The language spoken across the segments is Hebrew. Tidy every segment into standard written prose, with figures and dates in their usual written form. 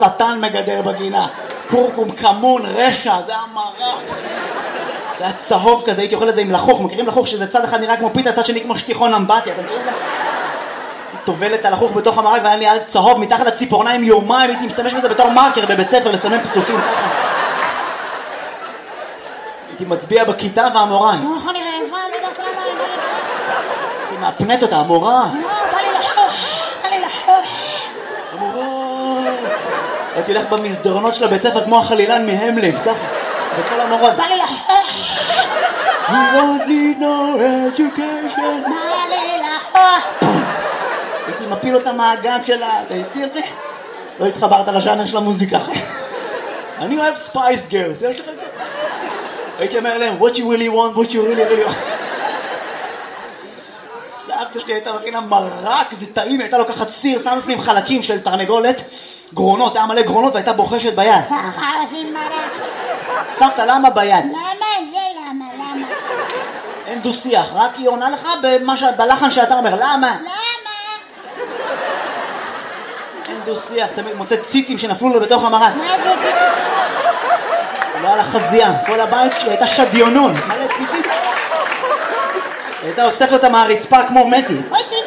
שטן מגדר בגינה, קורקום, כמון, רשע, זה היה מרק. זה היה צהוב כזה, הייתי אוכל את זה עם לחוך, מכירים לחוך שזה צד אחד נראה כמו פיתה, צד שני כמו שטיחון אמבטיה, אתם מכירים את זה? הייתי טובלת על לחוך בתוך המרק והיה לי ילד צהוב מתחת לציפורניים יומיים, הייתי משתמש בזה בתור מרקר בבית ספר לסמן פסוקים ככה. הייתי מצביע בכיתה והמורה, אני רעבה, לא יודעת למה, הייתי מאפנת אותה, המורה. בא לי לחוך. המורה. הייתי הולך במסדרונות של הבית ספר כמו החלילן מהמלין, ככה. וכל המורות, בא לי לחוך. You don't need no education. בא לי לחוך. הייתי מפיל אותה מהגג שלה, לא התחברת לז'אנר של המוזיקה. אני אוהב ספייס גרס, יש לך את זה? הייתי אומר להם, what you really want, what you really want. סבתא שלי הייתה מכינה מרק, זה טעים, הייתה לוקחת סיר, שם לפנים חלקים של תרנגולת, גרונות, היה מלא גרונות והייתה בוחשת ביד. ככה עושים מרק. סבתא, למה ביד? למה זה למה? אין דו שיח, רק היא עונה לך בלחן שאתה אומר, למה? אין דו שיח, תמיד מוצא ציצים שנפלו לו בתוך המרק. מה זה ציצים? לא על החזייה, כל הבית שלי הייתה שדיונון, מלא ציצים. הייתה אוספת אותה מהרצפה כמו מסי. אוי ציצים.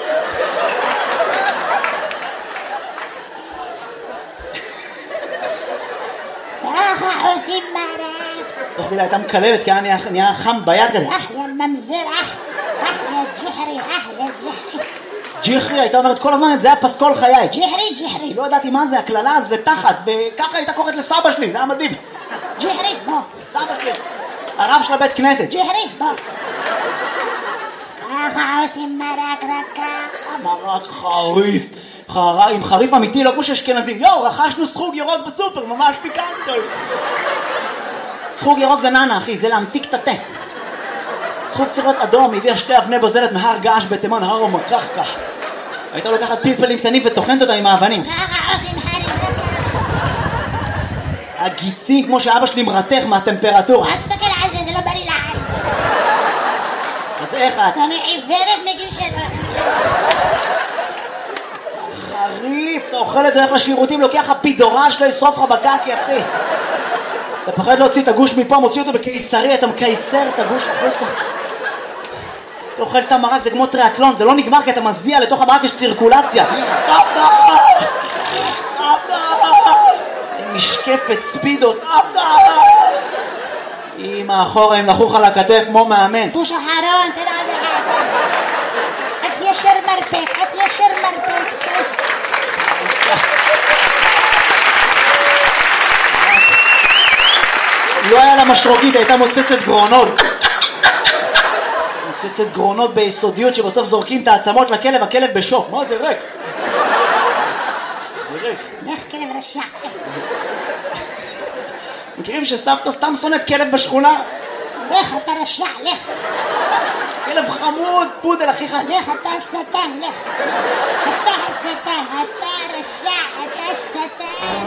ככה עושים מרק. תוך כדי הייתה מקללת כי נהיה חם ביד כזה. יא ממזר, יא ג'חרי, יא ג'חרי. ג'חרי, הייתה אומרת כל הזמן, זה היה פסקול חיי. ג'חרי. לא ידעתי מה זה, הכללה זה תחת, וככה הייתה קוראת לסבא שלי, זה היה מדהים. ג'חרי, בוא. סבא שלי, הרב של הבית כנסת. ג'חרי, בוא. ככה עושים מרק רק ככה. מרק חריף, עם חריף אמיתי, לא כמו שאשכנזים. רכשנו סחוג ירוק בסופר, ממש פיקנטוס. סחוג ירוק זה ננה, אחי, זה להמתיק את התה. סחוג סירות אדום, הביאה 2 אבני בוזלת מהר געש בתימן, הר ומקחקח. הייתה לוקחת פלפלים קטנים וטוחנת אותם עם האבנים. ככה עושים הרים רק ככה. הגיצים, כמו שאבא שלי מרתך מהטמפרטורה. אל תסתכל על זה, זה לא בריא לעין. אז איך את? אני עיוורת מגיל 7. חריף, אתה אוכל את זה, הולך לשירותים, לוקח הפידורה שלו, ישרוף לך בקקי, אחי. אתה פחד להוציא את הגוש מפה, מוציא אותו בקיסרי, אתה מקייסר את הגוש החוצה. אתה אוכל את המרק, זה כמו טריאטלון, זה לא נגמר כי אתה מזיע לתוך המרק, יש סירקולציה. סבתא! סבתא! משקפת, ספידו, סבתא! אמא אחורה, הם לחוך על הכתף כמו מאמן. פוש אחרון, תראה עוד אחד. את ישר מרפק. לא היה לה משרוקית, הייתה מוצצת גרונות ביסודיות שבסוף זורקים את העצמות לכלב, הכלב בשוק. מה זה ריק? לך כלב רשע. מכירים שסבתא סתם שונאת כלב בשכונה? לך אתה רשע, לך. כלב חמוד, פודל הכי חד. לך אתה שטן, לך. אתה השטן, אתה רשע, אתה שטן.